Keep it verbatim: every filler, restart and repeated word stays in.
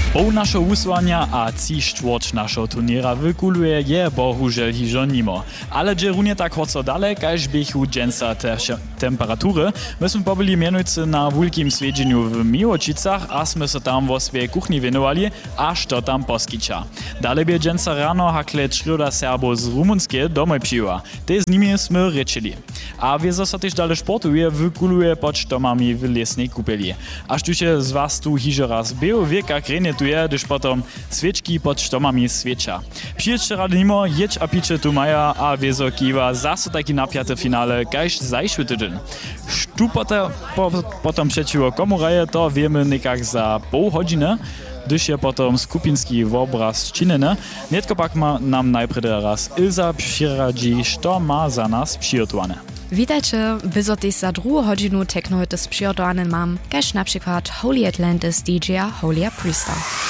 Poł naszego wysłania a ci czwórć naszego turniera wykuluje je bohužel hižo nimo. Ale dże runie tak hoco dale, kaž biechu dżęsa te temperatury, myśmy pobyli mianujcy na wulkim swiedzieniu w Miłočicach, a sme se tam wo swej kuchni wienowali, aż to tam poskicza. Dale bie dżęsa rano hakle czroda Serbo z Rumunskie domoj przyjęła. Te z nimi sme rečili. A wiezo so też dale sportuje, wykuluje pod sztomami w lesnej kupeli. Aż tu się z was tu hižo raz był, wie jak renetuje, gdyż potom świeczki pod sztomami świecza. Przyjedźcie rady nimo, jedź a picie tu maja, a wiezo kiwa zase taki napiate finale, kaž zajszły tydzień. Sztu potem, po, potom przeciwko komu raje, to wiemy nikak za pół godziny, gdyż je potom skupinski obraz czynene. Netko pak ma nam najpierw raz Ilza przyradzi, co ma za nas przygotowane. Witajcie, wyzoty za drugą godzinu techno z przygotowanym mam, kaž na przykład Holy Atlantis D J Holy Priester.